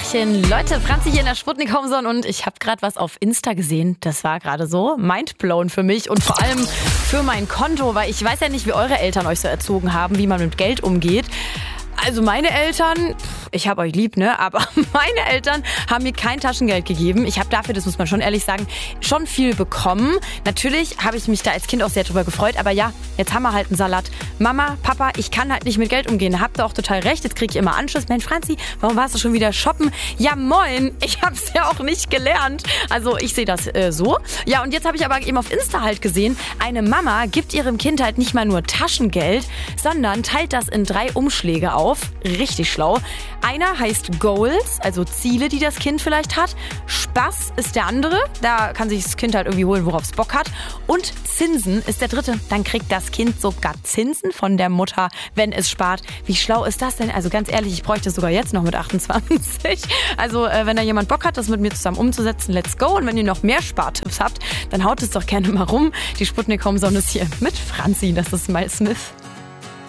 Hallöchen. Leute, Franzi hier in der Sputnik Homezone und ich habe gerade was auf Insta gesehen. Das war gerade so mindblown für mich und vor allem für mein Konto, weil ich weiß ja nicht, wie eure Eltern euch so erzogen haben, wie man mit Geld umgeht. Also meine Eltern, ich habe euch lieb, ne? Aber meine Eltern haben mir kein Taschengeld gegeben. Ich habe dafür, das muss man schon ehrlich sagen, schon viel bekommen. Natürlich habe ich mich da als Kind auch sehr drüber gefreut. Aber ja, jetzt haben wir halt einen Salat. Mama, Papa, ich kann halt nicht mit Geld umgehen. Habt ihr auch total recht. Jetzt kriege ich immer Anschluss. Mensch, Franzi, warum warst du schon wieder shoppen? Ja, moin. Ich habe es ja auch nicht gelernt. Also ich sehe das so. Ja, und jetzt habe ich aber eben auf Insta halt gesehen, eine Mama gibt ihrem Kind halt nicht mal nur Taschengeld, sondern teilt das in 3 Umschläge auf. Richtig schlau. Einer heißt Goals, also Ziele, die das Kind vielleicht hat. Spaß ist der andere. Da kann sich das Kind halt irgendwie holen, worauf es Bock hat. Und Zinsen ist der dritte. Dann kriegt das Kind sogar Zinsen von der Mutter, wenn es spart. Wie schlau ist das denn? Also ganz ehrlich, ich bräuchte es sogar jetzt noch mit 28. Also wenn da jemand Bock hat, das mit mir zusammen umzusetzen, let's go. Und wenn ihr noch mehr Spartipps habt, dann haut es doch gerne mal rum. Die Sputnik Homezone ist hier mit Franzi. Das ist Miles Smith.